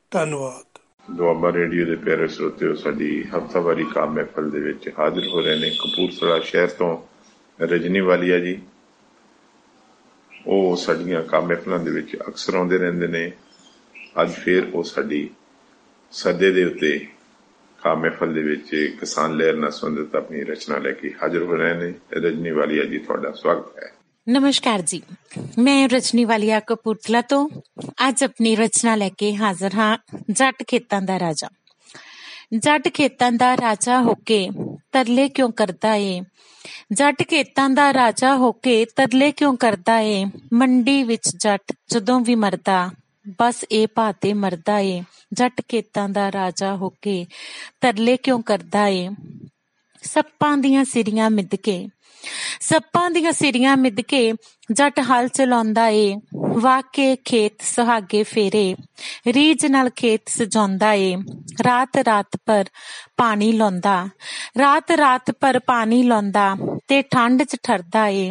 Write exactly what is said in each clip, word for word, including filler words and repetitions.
ਧੰਨਵਾਦ। ਦੁਆਬਾ ਰੇਡੀਓ ਦੇ ਪਿਆਰੇ ਸਰੋਤਿਓ, ਸਾਡੀ ਹਫ਼ਤਾਵਾਰੀ ਕਾਮ ਮਹਿਫਲ ਦੇ ਵਿੱਚ ਹਾਜ਼ਰ ਹੋ ਰਹੇ ਨੇ ਕਪੂਰਥਲਾ ਸ਼ਹਿਰ ਤੋਂ ਰਜਨੀ ਵਾਲੀਆ ਜੀ। ਉਹ ਸਾਡੀਆਂ ਕਾਮ ਮਹਿਫਲਾਂ ਦੇ ਵਿੱਚ ਅਕਸਰ ਆਉਂਦੇ ਰਹਿੰਦੇ ਨੇ। ਅੱਜ ਫਿਰ ਉਹ ਸਾਡੀ ਸੱਦੇ ਦੇ ਉੱਤੇ ਕਾਮ ਮਹਿਫਲ ਦੇ ਵਿੱਚ ਕਿਸਾਨ ਲਹਿਰ ਨਾਲ ਸੰਬੰਧਿਤ ਆਪਣੀ ਰਚਨਾ ਲੈ ਕੇ ਹਾਜ਼ਰ ਹੋ ਰਹੇ ਨੇ। ਰਜਨੀ ਵਾਲੀਆ ਜੀ, ਤੁਹਾਡਾ ਸਵਾਗਤ ਹੈ। ਨਮਸਕਾਰ ਜੀ, ਮੈਂ ਰਜਨੀ ਵਾਲੀਆ ਕਪੂਰਥਲਾ ਤੋਂ ਅੱਜ ਆਪਣੀ ਰਚਨਾ ਲੈ ਕੇ ਹਾਜ਼ਰ ਹਾਂ। ਜੱਟ ਖੇਤਾਂ ਦਾ ਰਾਜਾ। ਜੱਟ ਖੇਤਾਂ ਦਾ ਰਾਜਾ ਹੋ ਕੇ ਤਰਲੇ ਕਿਉਂ ਕਰਦਾ ਏ, ਜੱਟ ਖੇਤਾਂ ਦਾ ਰਾਜਾ ਹੋ ਕੇ ਤਰਲੇ ਕਿਉਂ ਕਰਦਾ ਏ, ਮੰਡੀ ਵਿੱਚ ਜੱਟ ਜਦੋਂ ਵੀ ਮਰਦਾ ਬਸ ਇਹ ਭਾਅ ਤੇ ਮਰਦਾ ਏ, ਜੱਟ ਖੇਤਾਂ ਦਾ ਰਾਜਾ ਹੋ ਕੇ ਤਰਲੇ ਕਿਉਂ ਕਰਦਾ ਏ। ਸੱਪਾਂ ਦੀਆਂ ਸਿਰੀਆਂ ਮਿੱਧ ਕੇ ਸੱਪਾਂ ਦੀਆਂ ਸਿਰੀਆਂ ਮਿੱਧ ਕੇ ਜੱਟ ਹਲ ਚਲਾਉਂਦਾ ਏ, ਵਾਹ ਕੇ ਖੇਤ ਸੁਹਾਗੇ ਫੇਰੇ ਰੀਝ ਨਾਲ ਖੇਤ ਸਜਾਉਂਦਾ ਏ, ਰਾਤ ਰਾਤ ਪਰ ਪਾਣੀ ਲਾਉਂਦਾ ਰਾਤ ਰਾਤ ਪਰ ਪਾਣੀ ਲਾਉਂਦਾ ਤੇ ਠੰਡ ਚ ਠਰਦਾ ਏ,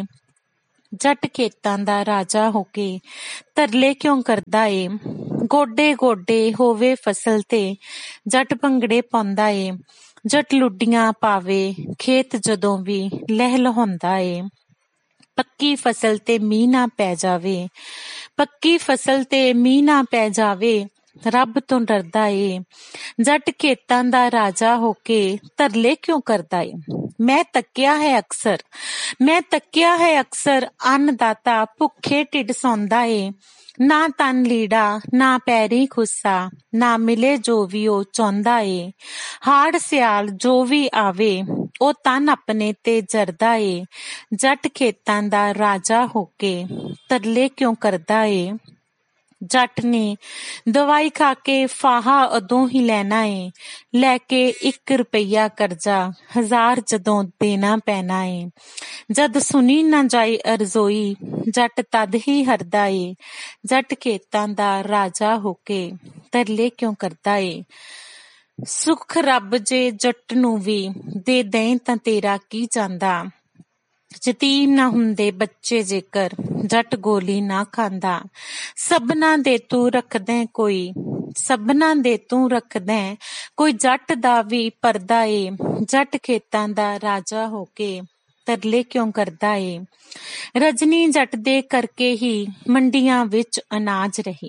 ਜੱਟ ਖੇਤਾਂ ਦਾ ਰਾਜਾ ਹੋ ਕੇ ਤਰਲੇ ਕਿਉਂ ਕਰਦਾ ਏ। ਗੋਡੇ ਗੋਡੇ ਹੋਵੇ ਫਸਲ ਤੇ ਜੱਟ ਭੰਗੜੇ ਪਾਉਂਦਾ ਏ, ਜੱਟ ਲੁੱਡੀਆਂ ਪਾਵੇ ਖੇਤ ਜਦੋਂ ਵੀ ਲਹਿ ਲਹਾਉਂਦਾ ਏ, ਪੱਕੀ ਫਸਲ ਤੇ ਮੀਂਹ ਨਾ ਪੈ ਜਾਵੇ ਪੱਕੀ ਫਸਲ ਤੇ ਮੀਂਹ ਨਾ ਪੈ ਜਾਵੇ ਰੱਬ ਤੋਂ ਡਰਦਾ ਏ, ਜੱਟ ਖੇਤਾਂ ਦਾ ਰਾਜਾ ਹੋ ਕੇ ਤਰਲੇ ਕਿਉਂ ਕਰਦਾ ਏ। ਮੈਂ ਤੱਕਿਆ ਹੈ ਅਕਸਰ ਮੈਂ ਤੱਕਿਆ ਹੈ ਅਕਸਰ ਅੰਨਦਾਤਾ ਭੁੱਖੇ ਢਿੱਡ ਸੌਂਦਾ ਏ, ਨਾ ਤਨ ਲੀੜਾ ਨਾ ਪੈਰੀ ਖੁੱਸਾ ਨਾ ਮਿਲੇ ਜੋ ਵੀ ਉਹ ਚਾਹੁੰਦਾ ਏ, ਹਾੜ ਸਿਆਲ ਜੋ ਵੀ ਆਵੇ ਉਹ ਤਨ ਆਪਣੇ ਤੇ ਜਰਦਾ ਏ, ਜੱਟ ਖੇਤਾਂ ਦਾ ਰਾਜਾ ਹੋ ਕੇ ਤਰਲੇ ਕਿਉਂ ਕਰਦਾ ਏ। ਜੱਟ ਨੇ ਦਵਾਈ ਖਾ ਕੇ ਫਾਹਾ ਉਦੋਂ ਹੀ ਲੈਣਾ ਏ, ਲੈ ਕੇ ਇੱਕ ਰੁਪਈਆ ਕਰਜ਼ਾ ਹਜ਼ਾਰ ਜਦੋਂ ਦੇਣਾ ਪੈਣਾ ਏ, ਜਦ ਸੁਣੀ ਨਾ ਜਾਏ ਅਰਜ਼ੋਈ ਜੱਟ ਤਦ ਹੀ ਹਰਦਾ ਏ, ਜੱਟ ਖੇਤਾਂ ਦਾ ਰਾਜਾ ਹੋ ਕੇ ਤਰਲੇ ਕਿਉਂ ਕਰਦਾ ਏ। ਸੁੱਖ ਰੱਬ ਜੇ ਜੱਟ ਨੂੰ ਵੀ ਦੇ ਦੇਂ ਤਾਂ ਤੇਰਾ ਕੀ ਜਾਂਦਾ, ਯਤੀਮ ਨਾ ਹੁੰਦੇ ਬੱਚੇ ਜੇਕਰ ਜੱਟ ਗੋਲੀ ਨਾ ਖਾਂਦਾ, ਸਭਨਾਂ ਦੇ ਤੂੰ ਰੱਖਦਾ ਕੋਈ ਸਭਨਾਂ ਦੇ ਤੂੰ ਰੱਖਦਾ ਕੋਈ ਜੱਟ ਦਾ ਵੀ ਪਰਦਾ ਏ, ਜੱਟ ਖੇਤਾਂ ਦਾ ਰਾਜਾ ਹੋ ਕੇ ਤਰਲੇ ਕਿਉਂ ਕਰਦਾ ਏ। ਰਜਨੀ ਜੱਟ ਦੇ ਕਰਕੇ ਹੀ ਮੰਡੀਆਂ ਵਿੱਚ ਅਨਾਜ ਰਹੇ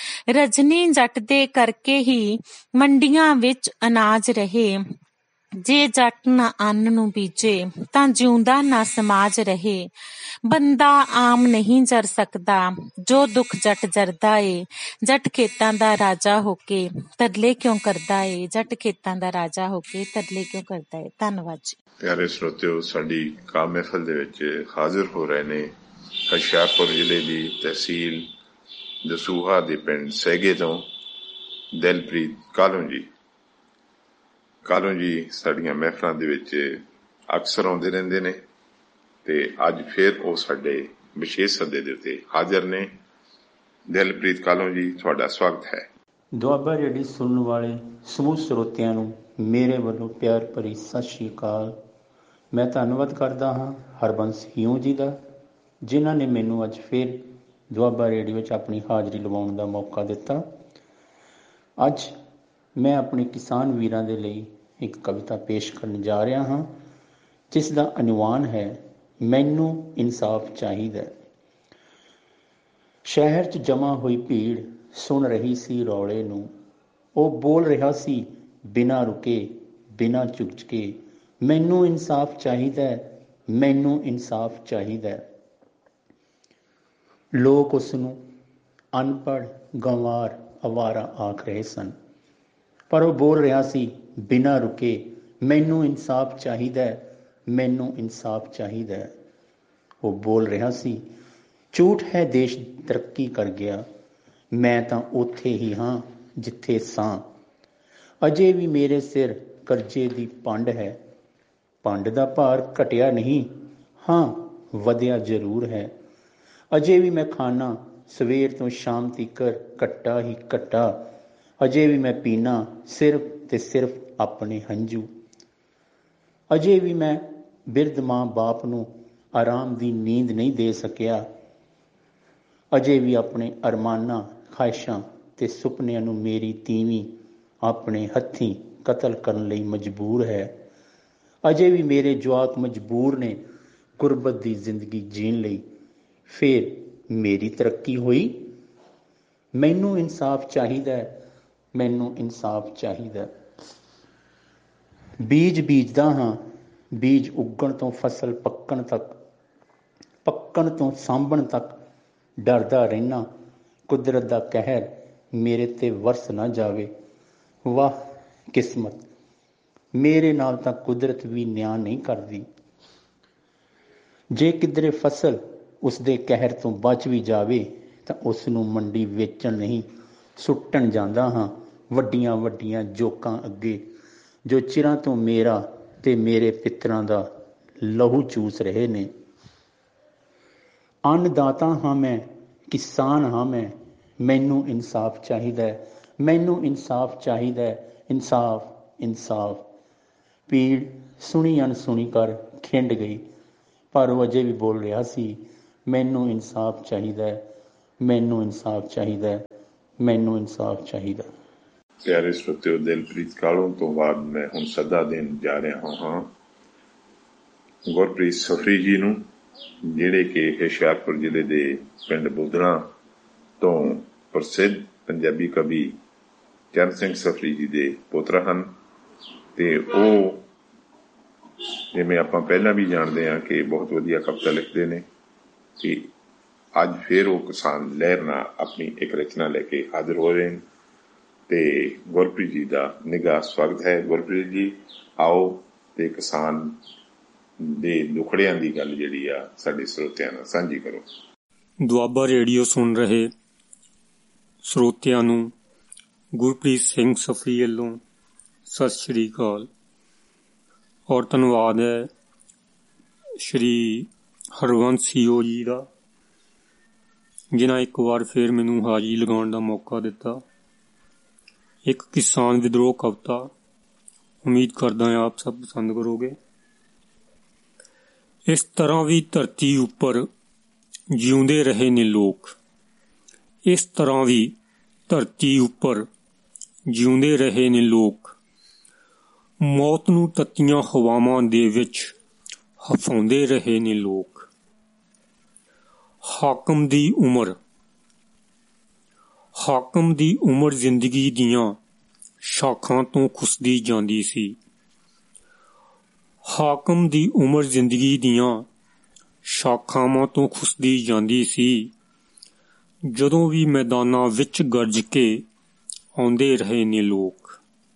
ਰਜਨੀ ਜੱਟ ਦੇ ਕਰਕੇ ਹੀ ਮੰਡੀਆਂ ਵਿੱਚ ਅਨਾਜ ਰਹੇ, ਜੇ ਜੱਟ ਨਾ ਅੰਨ ਨੂੰ ਬੀਜੇ ਤਾਂ ਜਿਉਂਦਾ ਨਾ ਸਮਾਜ ਰਹੇ, ਬੰਦਾ ਆਮ ਨਹੀਂ ਜਰ ਸਕਦਾ ਜੋ ਦੁੱਖ ਜੱਟ ਜਰਦਾ ਏ, ਜੱਟ ਖੇਤਾਂ ਦਾ ਰਾਜਾ ਹੋ ਕੇ ਤਰਲੇ ਕਿਉਂ ਕਰਦਾ ਏ, ਜੱਟ ਖੇਤਾਂ ਦਾ ਰਾਜਾ ਹੋ ਕੇ ਤਰਲੇ ਕਿਉਂ ਕਰਦਾ ਏ। ਧੰਨਵਾਦ ਜੀ। ਪਿਆਰੇ ਸਰੋਤਿਓ, ਸਾਡੀ ਕਾਮ ਮਹਿਫਲ ਦੇ ਵਿੱਚ ਹਾਜ਼ਰ ਹੋ ਰਹੇ ਨੇ ਹੁਸ਼ਿਆਰਪੁਰ ਜ਼ਿਲ੍ਹੇ ਦੀ ਤਹਿਸੀਲ ਦਸੂਹਾ ਦੇ ਪਿੰਡ ਸੈਗੇ ਤੋਂ ਦਿਲਪ੍ਰੀਤ ਕਾਲੋਂ ਜੀ। ਕਾਲੋਂ ਜੀ ਸਾਡੀਆਂ ਮਹਿਫਲਾਂ ਦੇ ਵਿੱਚ ਅਕਸਰ ਆਉਂਦੇ ਰਹਿੰਦੇ ਨੇ ਤੇ ਅੱਜ ਫਿਰ ਉਹ ਸਾਡੇ ਵਿਸ਼ੇਸ਼ ਸੱਦੇ ਦੇ ਉੱਤੇ ਹਾਜ਼ਰ ਨੇ। ਦਿਲਪ੍ਰੀਤ ਕਾਲੋਂ ਜੀ, ਤੁਹਾਡਾ ਸਵਾਗਤ ਹੈ। ਦੁਆਬਾ ਰੇਡੀਓ ਸੁਣਨ ਵਾਲੇ ਸਮੂਹ ਸਰੋਤਿਆਂ ਨੂੰ ਮੇਰੇ ਵੱਲੋਂ ਪਿਆਰ ਭਰੀ ਸਤਿ ਸ਼੍ਰੀ ਅਕਾਲ। ਮੈਂ ਧੰਨਵਾਦ ਕਰਦਾ ਹਾਂ ਹਰਬੰਸ ਹਿਊ ਜੀ ਦਾ, ਜਿਨ੍ਹਾਂ ਨੇ ਮੈਨੂੰ ਅੱਜ ਫਿਰ ਦੁਆਬਾ ਰੇਡੀਓ ਵਿੱਚ ਆਪਣੀ ਹਾਜ਼ਰੀ ਲਵਾਉਣ ਦਾ ਮੌਕਾ ਦਿੱਤਾ। ਅੱਜ ਮੈਂ ਆਪਣੇ ਕਿਸਾਨ ਵੀਰਾਂ ਦੇ ਲਈ ਇੱਕ ਕਵਿਤਾ ਪੇਸ਼ ਕਰਨ ਜਾ ਰਿਹਾ ਹਾਂ, ਜਿਸ ਦਾ ਅਨੁਵਾਨ ਹੈ ਮੈਨੂੰ ਇਨਸਾਫ ਚਾਹੀਦਾ। ਸ਼ਹਿਰ 'ਚ ਜਮ੍ਹਾਂ ਹੋਈ ਭੀੜ ਸੁਣ ਰਹੀ ਸੀ ਰੌਲੇ ਨੂੰ, ਉਹ ਬੋਲ ਰਿਹਾ ਸੀ ਬਿਨਾਂ ਰੁਕੇ ਬਿਨਾਂ ਝੁਕਝਕੇ, ਮੈਨੂੰ ਇਨਸਾਫ ਚਾਹੀਦਾ ਮੈਨੂੰ ਇਨਸਾਫ ਚਾਹੀਦਾ। ਲੋਕ ਉਸ ਨੂੰ ਅਨਪੜ੍ਹ ਗੰਵਾਰ ਅਵਾਰਾ ਆਖ ਰਹੇ ਸਨ, ਪਰ ਉਹ ਬੋਲ ਰਿਹਾ ਸੀ ਬਿਨਾਂ ਰੁਕੇ ਮੈਨੂੰ ਇਨਸਾਫ ਚਾਹੀਦਾ ਮੈਨੂੰ ਇਨਸਾਫ ਚਾਹੀਦਾ। ਉਹ ਬੋਲ ਰਿਹਾ ਸੀ ਝੂਠ ਹੈ ਦੇਸ਼ ਤਰੱਕੀ ਕਰ ਗਿਆ, ਮੈਂ ਤਾਂ ਉੱਥੇ ਹੀ ਹਾਂ ਜਿੱਥੇ ਸਾਂ, ਅਜੇ ਵੀ ਮੇਰੇ ਸਿਰ ਕਰਜ਼ੇ ਦੀ ਪੰਡ ਹੈ, ਪੰਡ ਦਾ ਭਾਰ ਘਟਿਆ ਨਹੀਂ ਹਾਂ ਵਧਿਆ ਜ਼ਰੂਰ ਹੈ, ਅਜੇ ਵੀ ਮੈਂ ਖਾਨਾ ਸਵੇਰ ਤੋਂ ਸ਼ਾਮ ਤੀਕਰ ਘੱਟਾ ਹੀ ਘੱਟਾ, ਅਜੇ ਵੀ ਮੈਂ ਪੀਨਾ ਸਿਰਫ ਤੇ ਸਿਰਫ ਆਪਣੇ ਹੰਝੂ, ਅਜੇ ਵੀ ਮੈਂ ਬਿਰਧ ਮਾਂ ਬਾਪ ਨੂੰ ਆਰਾਮ ਦੀ ਨੀਂਦ ਨਹੀਂ ਦੇ ਸਕਿਆ, ਅਜੇ ਵੀ ਆਪਣੇ ਅਰਮਾਨਾਂ ਖਾਹਿਸ਼ਾਂ ਤੇ ਸੁਪਨਿਆਂ ਨੂੰ ਮੇਰੀ ਤੀਵੀਂ ਆਪਣੇ ਹੱਥੀਂ ਕਤਲ ਕਰਨ ਲਈ ਮਜਬੂਰ ਹੈ। ਅਜੇ ਵੀ ਮੇਰੇ ਜਵਾਕ ਮਜਬੂਰ ਨੇ ਗੁਰਬਤ ਦੀ ਜ਼ਿੰਦਗੀ ਜੀਣ ਲਈ। ਫਿਰ ਮੇਰੀ ਤਰੱਕੀ ਹੋਈ? ਮੈਨੂੰ ਇਨਸਾਫ ਚਾਹੀਦਾ ਹੈ, ਮੈਨੂੰ ਇਨਸਾਫ ਚਾਹੀਦਾ। ਬੀਜ ਬੀਜਦਾ ਹਾਂ, ਬੀਜ ਉੱਗਣ ਤੋਂ ਫਸਲ ਪੱਕਣ ਤੱਕ, ਪੱਕਣ ਤੋਂ ਸਾਂਭਣ ਤੱਕ ਡਰਦਾ ਰਹਿਣਾ ਕੁਦਰਤ ਦਾ ਕਹਿਰ ਮੇਰੇ ਤੇ ਵਰਸ ਨਾ ਜਾਵੇ। ਵਾਹ ਕਿਸਮਤ, ਮੇਰੇ ਨਾਲ ਤਾਂ ਕੁਦਰਤ ਵੀ ਨਿਆਂ ਨਹੀਂ ਕਰਦੀ। ਜੇ ਕਿਧਰੇ ਫਸਲ ਉਸਦੇ ਕਹਿਰ ਤੋਂ ਬਚ ਵੀ ਜਾਵੇ ਤਾਂ ਉਸ ਨੂੰ ਮੰਡੀ ਵੇਚਣ ਨਹੀਂ ਸੁੱਟਣ ਜਾਂਦਾ ਹਾਂ ਵੱਡੀਆਂ ਵੱਡੀਆਂ ਜੋਕਾਂ ਅੱਗੇ, ਜੋ ਚਿਰਾਂ ਤੋਂ ਮੇਰਾ ਤੇ ਮੇਰੇ ਪਿੱਤਰਾਂ ਦਾ ਲਹੂ ਚੂਸ ਰਹੇ ਨੇ। ਅੰਨਦਾਤਾ ਹਾਂ ਮੈਂ, ਕਿਸਾਨ ਹਾਂ ਮੈਂ, ਮੈਨੂੰ ਇਨਸਾਫ ਚਾਹੀਦਾ ਹੈ, ਮੈਨੂੰ ਇਨਸਾਫ ਚਾਹੀਦਾ ਹੈ। ਇਨਸਾਫ ਇਨਸਾਫ। ਪੀੜ ਸੁਣੀ ਅਣਸੁਣੀ ਕਰ ਖਿੰਡ ਗਈ, ਪਰ ਉਹ ਅਜੇ ਵੀ ਬੋਲ ਰਿਹਾ ਸੀ, ਮੈਨੂੰ ਇਨਸਾਫ ਚਾਹੀਦਾ ਹੈ, ਮੈਨੂੰ ਇਨਸਾਫ ਚਾਹੀਦਾ ਹੈ, ਮੈਨੂੰ ਇਨਸਾਫ ਚਾਹੀਦਾ। ਪਿਆਰੇ ਸਰੋਤਿਓ, ਦਿਲਪ੍ਰੀਤ ਕਾਲੋਂ ਤੋਂ ਬਾਅਦ ਮੈਂ ਹੁਣ ਸੱਦਾ ਦੇਣ ਜਾ ਰਿਹਾ ਹਾਂ ਗੁਰਪ੍ਰੀਤ ਸਫਰੀ ਜੀ ਨੂੰ, ਜਿਹੜੇ ਕਿ ਹੁਸ਼ਿਆਰਪੁਰ ਜ਼ਿਲ੍ਹੇ ਦੇ ਪਿੰਡ ਬੁੱਧਣਾ ਤੋਂ ਪ੍ਰਸਿੱਧ ਪੰਜਾਬੀ ਕਵੀ ਚਰਨ ਸਿੰਘ ਸਫਰੀ ਜੀ ਦੇ ਪੁੱਤਰ ਹਨ। ਤੇ ਉਹ, ਜਿਵੇਂ ਆਪਾਂ ਪਹਿਲਾਂ ਵੀ ਜਾਣਦੇ ਹਾਂ, ਕਿ ਬਹੁਤ ਵਧੀਆ ਕਵਿਤਾ ਲਿਖਦੇ ਨੇ। ਤੇ ਅੱਜ ਫਿਰ ਉਹ ਕਿਸਾਨ ਲਹਿਰ ਨਾਲ ਆਪਣੀ ਇੱਕ ਰਚਨਾ ਲੈ ਕੇ ਹਾਜ਼ਰ ਹੋ ਰਹੇ ਨੇ। ਤੇ ਗੁਰਪ੍ਰੀਤ ਜੀ ਦਾ ਨਿੱਘਾ ਸਵਾਗਤ ਹੈ। ਗੁਰਪ੍ਰੀਤ ਜੀ ਆਓ ਤੇ ਕਿਸਾਨ ਦੇ ਦੁਖੜਿਆਂ ਦੀ ਗੱਲ ਜਿਹੜੀ ਆ ਸਾਡੇ ਸਰੋਤਿਆਂ ਨਾਲ ਸਾਂਝੀ ਕਰੋ। ਦੁਆਬਾ ਰੇਡੀਓ ਸੁਣ ਰਹੇ ਸਰੋਤਿਆਂ ਨੂੰ ਗੁਰਪ੍ਰੀਤ ਸਿੰਘ ਸਫਰੀ ਵੱਲੋਂ ਸਤਿ ਸ਼੍ਰੀ ਅਕਾਲ ਔਰ ਧੰਨਵਾਦ ਹੈ ਸ਼੍ਰੀ ਹਰਵੰਸ ਸੀਓ ਜੀ ਦਾ, ਜਿਨ੍ਹਾਂ ਇੱਕ ਵਾਰ ਫਿਰ ਮੈਨੂੰ ਹਾਜ਼ਰੀ ਲਗਾਉਣ ਦਾ ਮੌਕਾ ਦਿੱਤਾ। ਇੱਕ ਕਿਸਾਨ ਵਿਦਰੋਹ ਕਵਿਤਾ, ਉਮੀਦ ਕਰਦਾ ਹਾਂ ਆਪ ਸਭ ਪਸੰਦ ਕਰੋਗੇ। ਇਸ ਤਰ੍ਹਾਂ ਵੀ ਧਰਤੀ ਉੱਪਰ ਜਿਉਂਦੇ ਰਹੇ ਨੇ ਲੋਕ, ਇਸ ਤਰ੍ਹਾਂ ਵੀ ਧਰਤੀ ਉੱਪਰ ਜਿਉਂਦੇ ਰਹੇ ਨੇ ਲੋਕ, ਮੌਤ ਨੂੰ ਤੱਤੀਆਂ ਹਵਾਵਾਂ ਦੇ ਵਿੱਚ ਹਫਾਉਂਦੇ ਰਹੇ ਨੇ ਲੋਕ। ਹਾਕਮ ਦੀ ਉਮਰ ਹਾਕਮ ਦੀ ਉਮਰ ਜ਼ਿੰਦਗੀ ਦੀਆਂ ਸ਼ਾਖਾਂ ਤੋਂ ਖੁੱਸਦੀ ਜਾਂਦੀ ਸੀ। ਹਾਕਮ ਦੀ ਉਮਰ ਜ਼ਿੰਦਗੀ ਦੀਆਂ ਸ਼ਾਖਾਵਾਂ ਤੋਂ ਖੁੱਸਦੀ ਜਾਂਦੀ ਸੀ। ਜਦੋਂ ਵੀ ਮੈਦਾਨਾਂ ਵਿੱਚ ਗਰਜ ਕੇ ਆਉਂਦੇ ਰਹੇ ਨੇ ਲੋਕ।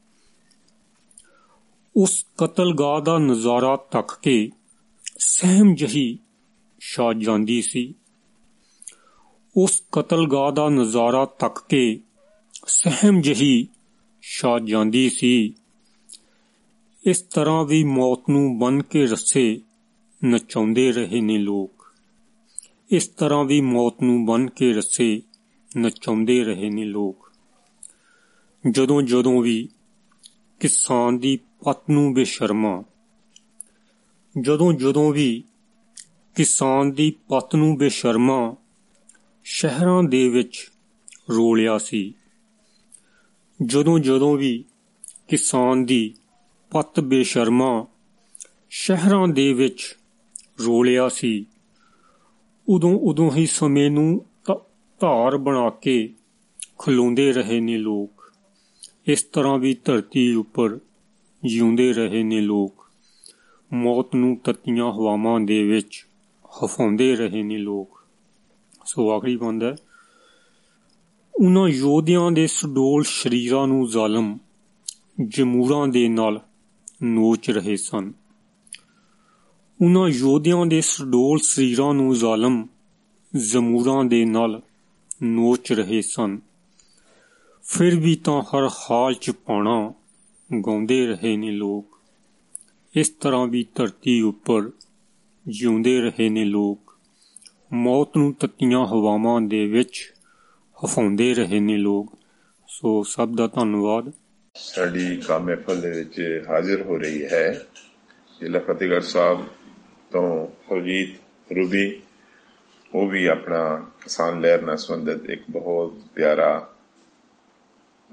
ਉਸ ਕਤਲਗਾਹ ਦਾ ਨਜ਼ਾਰਾ ਤੱਕ ਕੇ ਸਹਿਮ ਜਹੀ ਛਾ ਜਾਂਦੀ ਸੀ। ਉਸ ਕਤਲਗਾਹ ਦਾ ਨਜ਼ਾਰਾ ਤੱਕ ਕੇ ਸਹਿਮ ਜਹੀ ਛਾ ਜਾਂਦੀ ਸੀ। ਇਸ ਤਰ੍ਹਾਂ ਵੀ ਮੌਤ ਨੂੰ ਬੰਨ੍ਹ ਕੇ ਰੱਸੇ ਨਚਾਉਂਦੇ ਰਹੇ ਨੇ ਲੋਕ। ਇਸ ਤਰ੍ਹਾਂ ਵੀ ਮੌਤ ਨੂੰ ਬੰਨ੍ਹ ਕੇ ਰੱਸੇ ਨਚਾਉਂਦੇ ਰਹੇ ਨੇ ਲੋਕ। ਜਦੋਂ ਜਦੋਂ ਵੀ ਕਿਸਾਨ ਦੀ ਪੱਤ ਨੂੰ ਬੇਸ਼ਰਮਾ ਜਦੋਂ ਜਦੋਂ ਵੀ ਕਿਸਾਨ ਦੀ ਪੱਤ ਨੂੰ ਬੇਸ਼ਰਮਾ ਸ਼ਹਿਰਾਂ ਦੇ ਵਿੱਚ ਰੋਲਿਆ ਸੀ। ਜਦੋਂ ਜਦੋਂ ਵੀ ਕਿਸਾਨ ਦੀ ਪੱਤ ਬੇਸ਼ਰਮਾ ਸ਼ਹਿਰਾਂ ਦੇ ਵਿੱਚ ਰੋਲਿਆ ਸੀ, ਉਦੋਂ ਉਦੋਂ ਹੀ ਸਮੇਂ ਨੂੰ ਧਾਰ ਬਣਾ ਕੇ ਖਲੋਂਦੇ ਰਹੇ ਨੇ ਲੋਕ। ਇਸ ਤਰ੍ਹਾਂ ਵੀ ਧਰਤੀ ਉੱਪਰ ਜਿਉਂਦੇ ਰਹੇ ਨੇ ਲੋਕ, ਮੌਤ ਨੂੰ ਤੱਤੀਆਂ ਹਵਾਵਾਂ ਦੇ ਵਿੱਚ ਹਫਾਉਂਦੇ ਰਹੇ ਨੇ ਲੋਕ। ਸੋ ਆਖਰੀ ਬੰਦ ਹੈ, ਉਹਨਾਂ ਯੋਧਿਆਂ ਦੇ ਸੁਡੋਲ ਸਰੀਰਾਂ ਨੂੰ ਜ਼ਾਲਮ ਜਮੂਰਾਂ ਦੇ ਨਾਲ ਨੋਚ ਰਹੇ ਸਨ। ਉਹਨਾਂ ਯੋਧਿਆਂ ਦੇ ਸੁਡੋਲ ਸਰੀਰਾਂ ਨੂੰ ਜ਼ਾਲਮ ਜ਼ਮੂਰਾਂ ਦੇ ਨਾਲ ਨੋਚ ਰਹੇ ਸਨ। ਫਿਰ ਵੀ ਤਾਂ ਹਰ ਹਾਲ 'ਚ ਪਾਣਾ ਗਾਉਂਦੇ ਰਹੇ ਨੇ ਲੋਕ। ਇਸ ਤਰ੍ਹਾਂ ਵੀ ਧਰਤੀ ਉੱਪਰ ਜਿਉਂਦੇ ਰਹੇ ਨੇ ਲੋਕ, ਮੌਤ ਨੂੰ ਤੱਤੀਆਂ ਹਵਾਵਾਂ ਦੇ ਵਿੱਚ ਹਫਾਉਂਦੇ ਰਹੇ ਨੇ ਲੋਕ। ਸੋ ਸਭ ਦਾ ਧੰਨਵਾਦ। ਸਾਡੀ ਕਾਮ ਮਹਿਫਲ ਦੇ ਵਿੱਚ ਹਾਜ਼ਰ ਹੋ ਰਹੀ ਹੈ ਜ਼ਿਲ੍ਹਾ ਫਤਿਹਗੜ੍ਹ ਸਾਹਿਬ ਤੋਂ ਹਰਜੀਤ ਰੂਬੀ। ਉਹ ਵੀ ਆਪਣਾ ਕਿਸਾਨ ਲਹਿਰ ਨਾਲ ਸੰਬੰਧਿਤ ਇੱਕ ਬਹੁਤ ਪਿਆਰਾ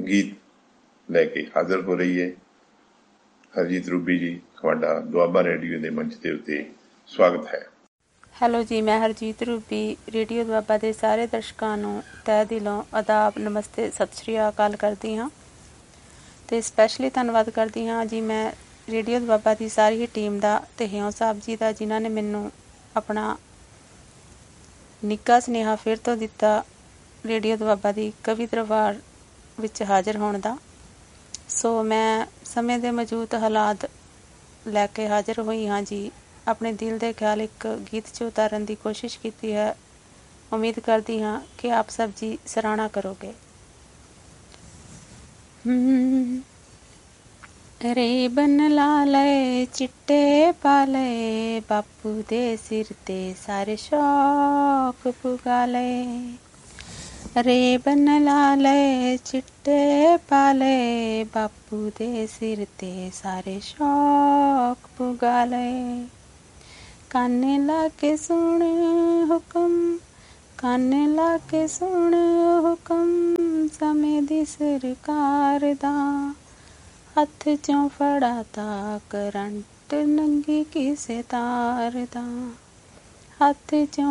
ਗੀਤ ਲੈ ਕੇ ਹਾਜ਼ਰ ਹੋ ਰਹੀ ਹੈ। ਹਰਜੀਤ ਰੂਬੀ ਜੀ, ਤੁਹਾਡਾ ਦੁਆਬਾ ਰੇਡੀਓ ਦੇ ਮੰਚ ਦੇ ਉੱਤੇ ਸਵਾਗਤ ਹੈ। ਹੈਲੋ ਜੀ, ਮੈਂ ਹਰਜੀਤ ਰੂਬੀ ਰੇਡੀਓ ਦੁਆਬਾ ਦੇ ਸਾਰੇ ਦਰਸ਼ਕਾਂ ਨੂੰ ਤਹਿ ਦਿਲੋਂ ਆਦਾਬ, ਨਮਸਤੇ, ਸਤਿ ਸ਼੍ਰੀ ਅਕਾਲ ਕਰਦੀ ਹਾਂ ਅਤੇ ਸਪੈਸ਼ਲੀ ਧੰਨਵਾਦ ਕਰਦੀ ਹਾਂ ਜੀ ਮੈਂ ਰੇਡੀਓ ਦੁਆਬਾ ਦੀ ਸਾਰੀ ਹੀ ਟੀਮ ਦਾ ਅਤੇ ਹਿਉਂ ਸਾਹਿਬ ਜੀ ਦਾ, ਜਿਨ੍ਹਾਂ ਨੇ ਮੈਨੂੰ ਆਪਣਾ ਨਿੱਘਾ ਸੁਨੇਹਾ ਫਿਰ ਤੋਂ ਦਿੱਤਾ ਰੇਡੀਓ ਦੁਆਬਾ ਦੀ ਕਵੀ ਦਰਬਾਰ ਵਿੱਚ ਹਾਜ਼ਰ ਹੋਣ ਦਾ। ਸੋ ਮੈਂ ਸਮੇਂ ਦੇ ਮੌਜੂਦ ਹਾਲਾਤ ਲੈ ਕੇ ਹਾਜ਼ਰ ਹੋਈ ਹਾਂ ਜੀ। ਆਪਣੇ ਦਿਲ ਦੇ ਖਿਆਲ ਇੱਕ ਗੀਤ 'ਚ ਉਤਾਰਨ ਦੀ ਕੋਸ਼ਿਸ਼ ਕੀਤੀ ਹੈ। ਉਮੀਦ ਕਰਦੀ ਹਾਂ ਕਿ ਆਪ ਸਭ ਜੀ ਸਰਾਹਨਾ ਕਰੋਗੇ। ਰੇ ਬਨ ਲਾ ਲਏ ਚਿੱਟੇ ਪਾ ਲਏ, ਬਾਪੂ ਦੇ ਸਿਰ ਤੇ ਸਾਰੇ ਸ਼ੌਕ ਪੁਗਾ ਲਏ। ਰੇ ਬਨ ਲਾ ਲਏ ਚਿੱਟੇ ਪਾ ਲਏ, ਬਾਪੂ ਦੇ ਸਿਰ ਤੇ ਸਾਰੇ ਸ਼ੌਕ ਪੁਗਾ ਲਏ। ਕੰਨ ਲਾ ਕੇ ਸੁਣ ਹੁਕਮ, ਕੰਨ ਲਾ ਕੇ ਸੁਣ ਹੁਕਮ, ਸਮੇਂ ਦੀ ਸਰਕਾਰ ਦਾ, ਹੱਥ 'ਚੋਂ ਫੜਾ ਤਾ ਕਰੰਟ, ਨੰਗੀ ਕਿਸੇ ਤਾਰ ਦਾ, ਹੱਥ 'ਚੋਂ